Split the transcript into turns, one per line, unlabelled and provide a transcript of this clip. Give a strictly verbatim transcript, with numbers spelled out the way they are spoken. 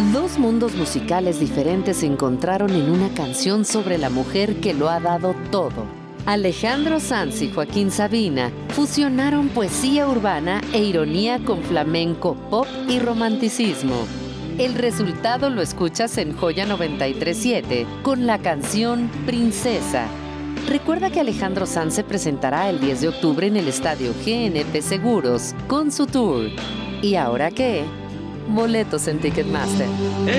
Dos mundos musicales diferentes se encontraron en una canción sobre la mujer que lo ha dado todo. Alejandro Sanz y Joaquín Sabina fusionaron poesía urbana e ironía con flamenco, pop y romanticismo. El resultado lo escuchas en Joya noventa y tres punto siete con la canción Princesa. Recuerda que Alejandro Sanz se presentará el diez de octubre en el estadio G N P Seguros con su tour. ¿Y ahora qué? Boletos en Ticketmaster.